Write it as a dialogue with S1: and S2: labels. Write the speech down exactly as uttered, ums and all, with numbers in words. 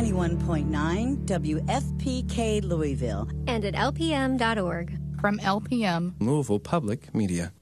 S1: ninety-one point nine W F P K Louisville.
S2: And at L P M dot org.
S3: From L P M,
S4: Louisville Public Media.